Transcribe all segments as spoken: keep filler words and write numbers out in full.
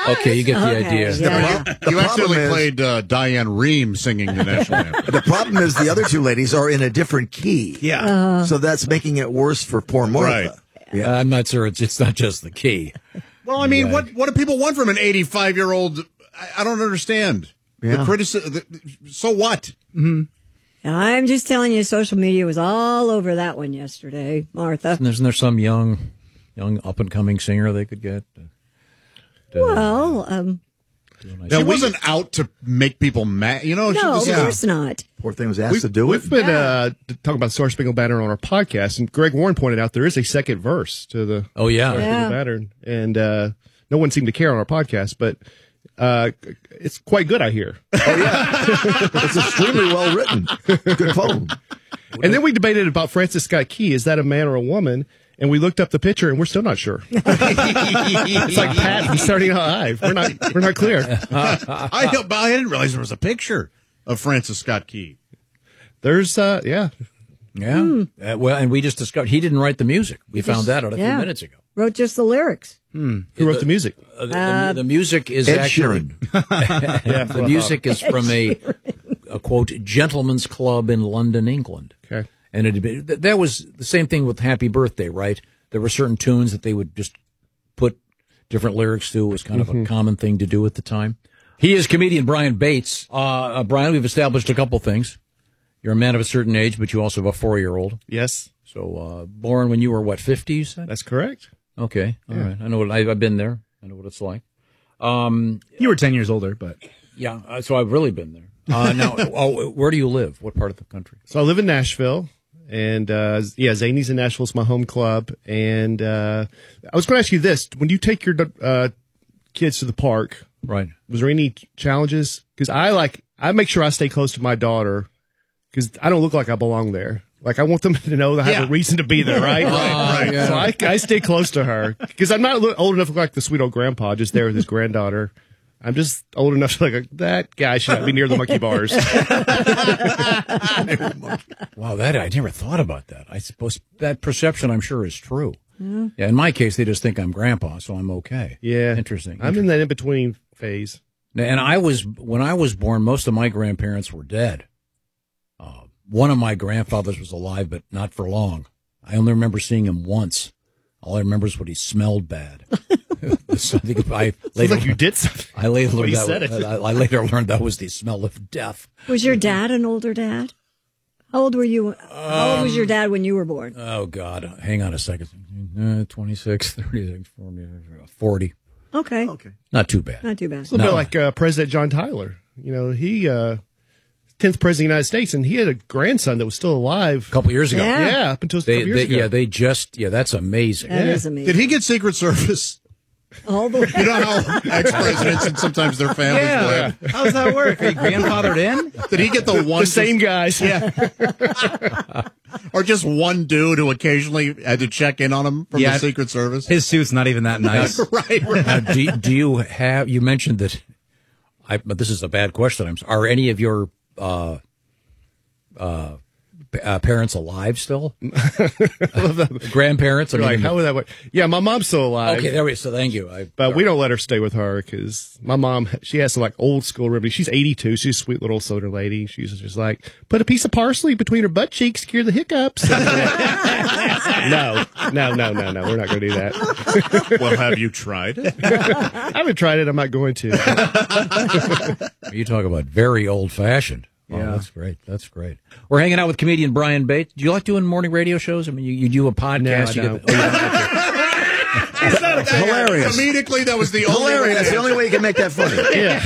Okay, you get the Okay, idea. yeah. The pro- You the actually problem is- played uh, Diane Rehm singing the national anthem. The problem is the other two ladies are in a different key. Yeah. So that's making it worse for poor Martha. Right. Yeah, I'm not sure. It's it's not just the key. Well, I mean, Yeah. what what do people want from an eighty-five-year-old? I, I don't understand. Yeah. The criticism. So what? I'm just telling you, social media was all over that one yesterday, Martha. Isn't there some young, young up and coming singer they could get? to- to Well, um, do a nice- She wasn't out to make people mad. You know, she no, was, of course not. Poor thing was asked to do We've it. been uh, talking about Star Spangled Banner on our podcast, and Greg Warren pointed out there is a second verse to the Oh yeah. Star Spangled Yeah. Banner, and uh, no one seemed to care on our podcast, but uh, it's quite good, I hear. It's extremely well written. Good poem. And then we debated about Francis Scott Key. Is that a man or a woman? And we looked up the picture, and we're still not sure. It's like Pat from Saturday Night Live. We're not, we're not clear. I, I didn't realize there was a picture of Francis Scott Key. There's, uh, yeah. Yeah. Uh, well, and we just discovered he didn't write the music. We found that out a yeah. few minutes ago. Wrote just the lyrics. Who wrote the music? Uh, the, the, the music is Ed actually Sheeran. the music is from a, a quote gentleman's club in London, England. Okay. And it th- that was the same thing with Happy Birthday, right? There were certain tunes that they would just put different lyrics to. It was kind of a common thing to do at the time. He is comedian Brian Bates. Uh, uh, Brian, we've established a couple things. You're a man of a certain age, but you also have a four-year-old. Yes, So, uh, born when you were, what, fifty, you said? that's correct. Okay. All right. I know what, I, I've been there. I know what it's like. Um, You were ten years older, but yeah, uh, so I've really been there. Uh, now, oh, where do you live? What part of the country? So I live in Nashville, and uh, yeah, Zanies in Nashville is my home club. And uh, I was going to ask you this: when you take your uh, kids to the park, Right. was there any challenges? Because I like I make sure I stay close to my daughter because I don't look like I belong there. Like I want them to know that I have Yeah. a reason to be there, right? Right, right, yeah. So I, I stay close to her because I'm not lo- old enough to look like the sweet old grandpa just there with his granddaughter. I'm just old enough to like that guy should not be near the monkey bars. Wow, that I never thought about that. I suppose that perception, I'm sure, is true. Yeah, in my case, they just think I'm grandpa, so I'm okay. Yeah, Interesting. I'm in that in between phase. And I was, when I was born, most of my grandparents were dead. Uh, one of my grandfathers was alive, but not for long. I only remember seeing him once. All I remember is what he smelled bad. So I think I Sounds later, like you did something. I later when learned you that. said it. I, I later learned that was the smell of death. Was your dad an older dad? How old were you? How old was your dad when you were born? Oh God! Hang on a second. Uh, twenty-six, thirty-six, forty, forty. Okay. Okay. Not too bad. Not too bad. It's a little No. bit like uh, President John Tyler. You know, he uh, tenth president of the United States, and he had a grandson that was still alive. A couple years ago. Yeah. Yeah, up until a They, couple years they, ago. yeah, they just, yeah, that's amazing. That Yeah. is amazing. Did he get Secret Service? All the way. You know how ex-presidents and sometimes their families yeah. live? How does that work? Are you grandfathered in? Did he get the one the same guys. Yeah. Or just one dude who occasionally had to check in on him from Yeah. the Secret Service? His suit's not even that nice. right, right. Now, do, do you have, you mentioned that, I, but this is a bad question. I'm, are any of your, uh, uh, p- uh, parents alive still? Grandparents? I You're like, mean, how would that work? Yeah, my mom's still alive. okay, there we So thank you. I, But we don't let her stay with her because my mom, she has some like old school remedy. She's eighty-two. She's a sweet little soda lady. She's just like, put a piece of parsley between her butt cheeks, cure the hiccups. no, no, no, no, no. We're not going to do that. Well, have you tried it? I haven't tried it. I'm not going to. You talk about very old fashioned. Oh, Yeah. that's great. That's great. We're hanging out with comedian Brian Bates. Do you like doing morning radio shows? I mean, you, you do a podcast. No, I you don't. Get, oh, you don't get to- That- Hilarious. Comedically, that was the only way. Hilarious. That's the only way you can make that funny.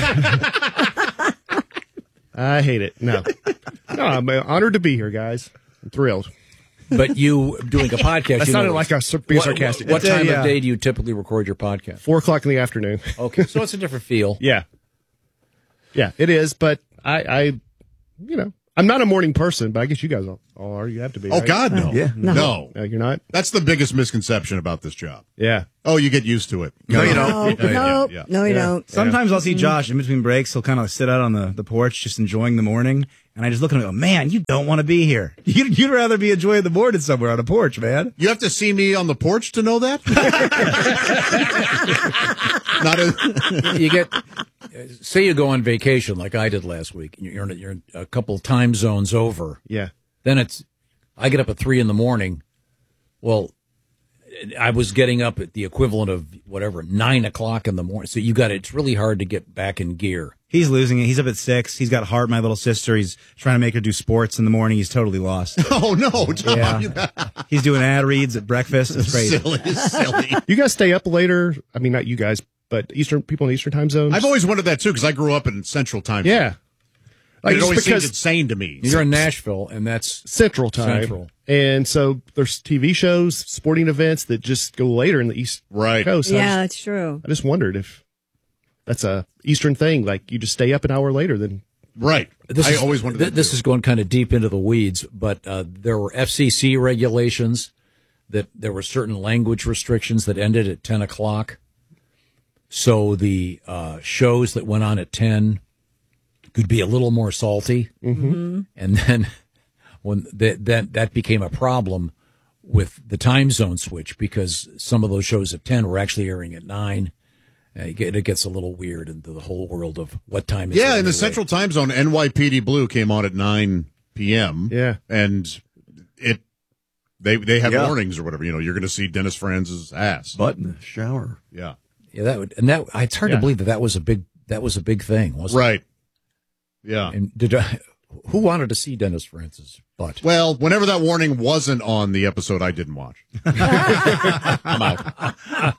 Yeah. I hate it. No. No, I'm uh, honored to be here, guys. I'm thrilled. but you doing a podcast. That you sounded know, like I was being what, sarcastic. What, what time Yeah. of day do you typically record your podcast? Four o'clock in the afternoon. Okay, so it's a different feel. Yeah. Yeah, it is. But I, I, you know, I'm not a morning person, but I guess you guys all, all are. You have to be. Oh, right? God, no. Yeah. No. No. No, you're not? That's the biggest misconception about this job. Yeah. Oh, you get used to it. No, you No, don't. no, yeah. no, you don't. Sometimes I'll see Josh in between breaks. He'll kind of sit out on the, the porch, just enjoying the morning. And I just look at him and go, man, you don't want to be here. You'd, you'd rather be enjoying the morning somewhere on a porch, man. You have to see me on the porch to know that? Not a, You get, say you go on vacation like I did last week. and You're in, you're in a couple time zones over. Yeah. Then it's, I get up at three in the morning. Well, I was getting up at the equivalent of whatever, nine o'clock in the morning. So you got, it's really hard to get back in gear. He's losing it. He's up at six. He's got Hart, my little sister. He's trying to make her do sports in the morning. He's totally lost. oh, no. Tom. Yeah. He's doing ad reads at breakfast. It's crazy. Silly, silly. You guys stay up later? I mean, not you guys, but Eastern people in Eastern time zones? I've always wondered that, too, because I grew up in Central Time. Yeah. Like, it just always because seemed insane to me. You're in Nashville, and that's Central time. Central. And so there's T V shows, sporting events that just go later in the East Right. Coast. I Yeah, just- that's true. I just wondered if that's a Eastern thing. Like you just stay up an hour later than. Right. This I is, always wondered th- that, This too. is going kind of deep into the weeds, but uh, there were F C C regulations that there were certain language restrictions that ended at ten o'clock. So the uh, shows that went on at ten could be a little more salty. Mm-hmm. And then when that, that that became a problem with the time zone switch because some of those shows at ten were actually airing at nine. Uh, it get- it gets a little weird into the whole world of what time is it Yeah, in the anyway. Central Time Zone, N Y P D Blue came on at nine p.m. Yeah. And it they they have Yeah. warnings or whatever. You know, you're going to see Dennis Franz's ass. Butt in the shower. Yeah. Yeah, that would, and that it's hard Yeah. to believe that that was a big that was a big thing, wasn't Right. Yeah. it? And did I, who wanted to see Dennis Francis' butt? Well, whenever that warning wasn't on the episode, I didn't watch. I'm out.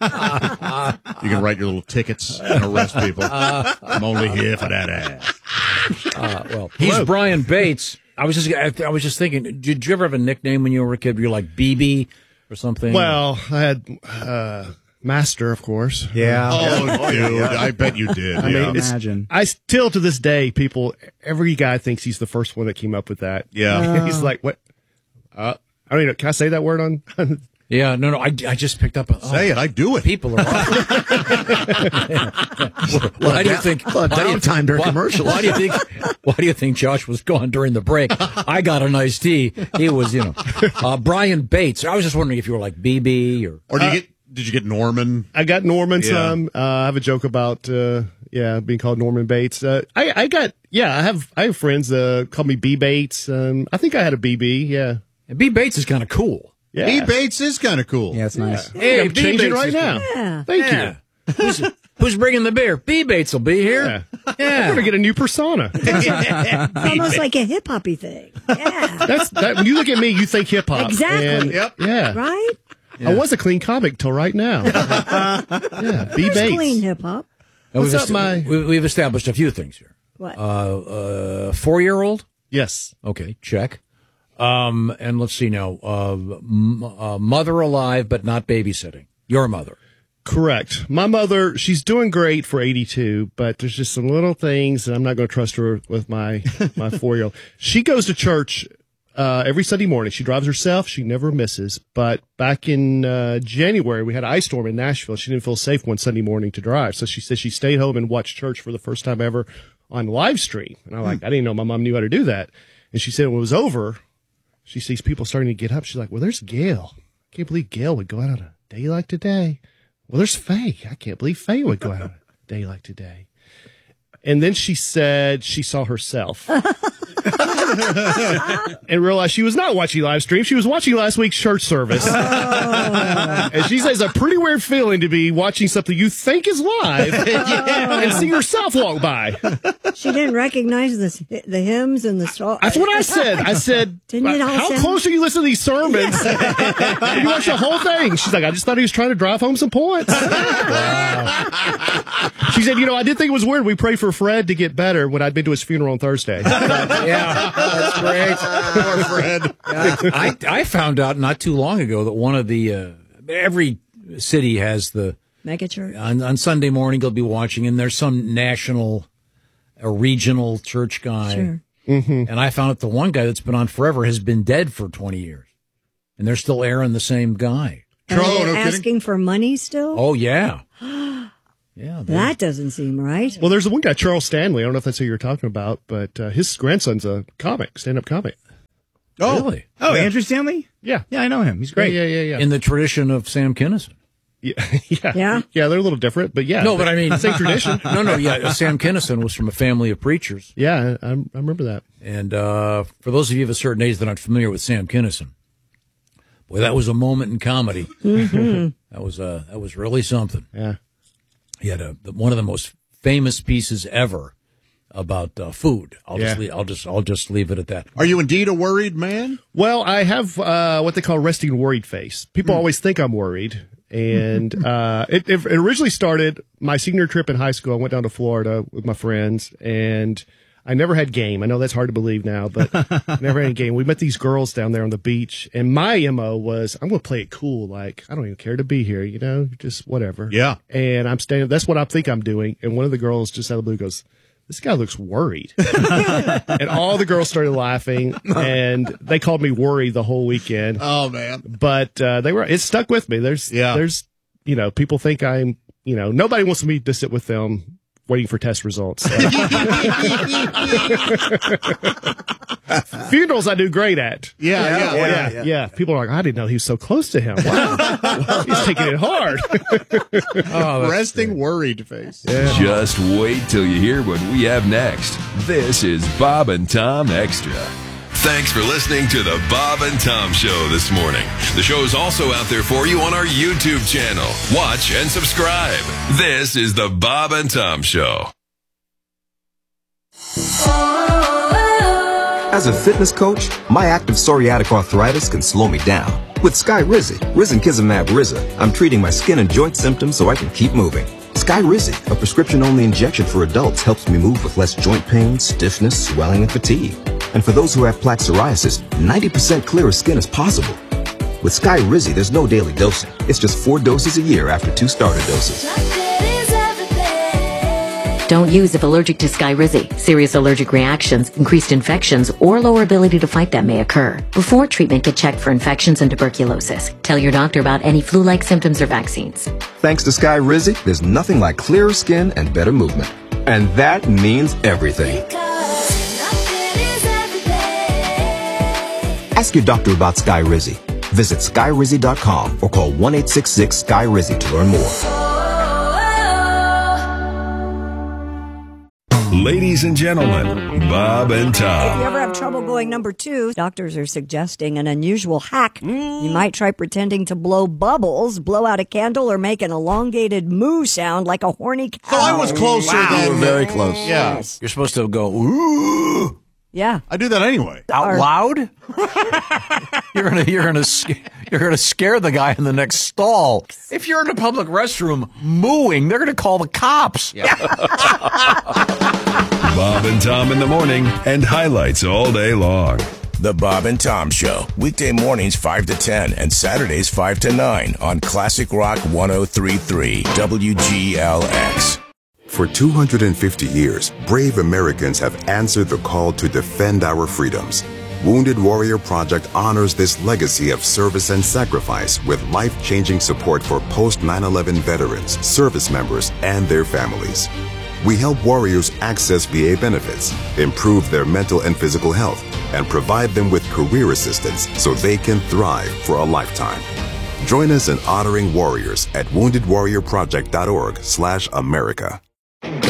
You can write your little tickets and arrest people. I'm only here for that ass. Uh, well, he's Brian Bates. I was just I, I was just thinking, did you ever have a nickname when you were a kid? Were you like B B or something? Well, I had uh, Master, of course. Yeah. Oh, dude, I bet you did. I yeah. mean, it's, Imagine. I still to this day, people, every guy thinks he's the first one that came up with that. Yeah. He's like, what? Uh, I don't even know. Can I say that word on? yeah, no, no. I, I just picked up. A, oh, Say it. I do it. People are. why do you think? Well, why do you- downtime during why- commercials. Why do you think? Why do you think Josh was gone during the break? I got an iced tea. He was, you know, uh, Brian Bates. I was just wondering if you were like B B or. Or do you get? Did you get Norman? I got Norman Yeah. some. Uh, I have a joke about, uh, yeah, being called Norman Bates. Uh, I, I got, yeah, I have, I have friends, uh, call me B Bates. Um, I think I had a B B. Yeah. And B Bates is kind of cool. Yeah. B. Bates is kind of cool. Yeah, it's nice. Hey, I'm B. changing Bates right is now. Yeah. Thank Yeah. who's, who's bringing the beer? B. Bates will be here. Yeah. I'm Yeah. gonna get a new persona. It's almost like a hip hoppy thing. Yeah. That's that. When you look at me, you think hip hop. Exactly. And, Yep. Yeah. Right? I was a clean comic till right now. yeah. B It's Bates. clean hip hop. Now, What's we've up, my- we- We've established a few things here. What? Uh, uh, four-year-old? Yes. Okay, check. Um, and let's see now. Uh, m- uh, mother alive, but not babysitting. Your mother. Correct. My mother, she's doing great for eighty-two, but there's just some little things, and I'm not going to trust her with my my four year old. She goes to church uh, every Sunday morning. She drives herself. She never misses. But back in uh, January, we had an ice storm in Nashville. She didn't feel safe one Sunday morning to drive, so she said she stayed home and watched church for the first time ever on live stream. And I'm like, I didn't know my mom knew how to do that. And she said when it was over, she sees people starting to get up. She's like, well, there's Gail. I can't believe Gail would go out on a day like today. Well, there's Faye. I can't believe Faye would go out on a day like today. And then she said she saw herself and realized she was not watching live stream. She was watching last week's church service. And she says it's a pretty weird feeling to be watching something you think is live and see yourself walk by. She didn't recognize the the hymns and the song. That's what I said. I said, Didn't it all how sound- close are you listening to these sermons? You watch the whole thing. She's like, I just thought he was trying to drive home some points. She said, you know, I did think it was weird. We prayed for Fred to get better when I'd been to his funeral on Thursday. Yeah, that's great. Poor Fred. I, I found out not too long ago that one of the, uh, every city has the, Mega church. on, on Sunday morning, they'll be watching, and there's some national, a regional church guy. Sure. Mm-hmm. And I found out the one guy that's been on forever has been dead for twenty years. And they're still airing the same guy. And are Oh, they no kidding? asking for money still? Oh, yeah. Yeah. they- That doesn't seem right. Well, there's the one guy, Charles Stanley. I don't know if that's who you're talking about, but uh, his grandson's a comic, stand-up comic. Oh, Really? Oh, Andrew Stanley? Yeah. Yeah, I know him. He's great. Yeah, yeah, yeah. In the tradition of Sam Kinison. Yeah, yeah, Yeah? yeah. They're a little different, but yeah. No, but I mean, same tradition. No, no, yeah. Sam Kinison was from a family of preachers. Yeah, I, I remember that. And uh, for those of you of a certain age that aren't familiar with Sam Kinison, boy, that was a moment in comedy. Mm-hmm. That was uh, that was really something. Yeah. He had a, one of the most famous pieces ever about uh, food. I'll just Yeah. leave, I'll just I'll just leave it at that. Are you indeed a worried man? Well, I have uh, what they call resting worried face. People always think I'm worried. And uh, it, it originally started my senior trip in high school. I went down to Florida with my friends, and I never had game. I know that's hard to believe now, but never had game. We met these girls down there on the beach, and my M O was, I'm going to play it cool. Like, I don't even care to be here, you know, just whatever. Yeah. And I'm standing, that's what I think I'm doing. And one of the girls just out of the blue goes, this guy looks worried. And all the girls started laughing, and they called me worried the whole weekend. Oh, man. But uh, they were, it stuck with me. There's, Yeah. there's, you know, people think I'm, you know, nobody wants me to sit with them waiting for test results. So. Funerals I do great at. Yeah, yeah, Yeah, yeah. yeah, yeah. People are like, I didn't know he was so close to him. Wow. He's taking it hard. Oh, Resting worried face. Just wait till you hear what we have next. This is Bob and Tom Extra. Thanks for listening to the Bob and Tom Show this morning. The show is also out there for you on our YouTube channel. Watch and subscribe. This is the Bob and Tom Show. As a fitness coach, my active psoriatic arthritis can slow me down. With Skyrizi, Risankizumab Riza, I'm treating my skin and joint symptoms so I can keep moving. Skyrizi, a prescription-only injection for adults, helps me move with less joint pain, stiffness, swelling, and fatigue. And for those who have plaque psoriasis, ninety percent clearer skin is possible. With Skyrizi, there's no daily dosing. It's just four doses a year after two starter doses. Don't use if allergic to Skyrizi. Serious allergic reactions, increased infections, or lower ability to fight them may occur. Before treatment, get checked for infections and tuberculosis. Tell your doctor about any flu-like symptoms or vaccines. Thanks to Skyrizi, there's nothing like clearer skin and better movement. And that means everything. Ask your doctor about Skyrizi. Visit Skyrizi dot com or call one eight six six Sky Rizi to learn more. Ladies and gentlemen, Bob and If you Tom. ever have trouble going number two, doctors are suggesting an unusual hack. You might try pretending to blow bubbles, blow out a candle, or make an elongated moo sound like a horny cow. So I was closer than You were very close. Yeah. You're supposed to go, ooh, Yeah. I do that anyway. out Or- loud. you're gonna, you're gonna, sc- you're gonna scare the guy in the next stall. If you're in a public restroom mooing, they're gonna call the cops. Bob and Tom in the morning and highlights all day long. The Bob and Tom Show, weekday mornings five to ten and Saturdays five to nine on Classic Rock one oh three point three W G L X. For two hundred fifty years, brave Americans have answered the call to defend our freedoms. Wounded Warrior Project honors this legacy of service and sacrifice with life-changing support for post nine eleven veterans, service members, and their families. We help warriors access V A benefits, improve their mental and physical health, and provide them with career assistance so they can thrive for a lifetime. Join us in honoring warriors at wounded warrior project dot org slash America.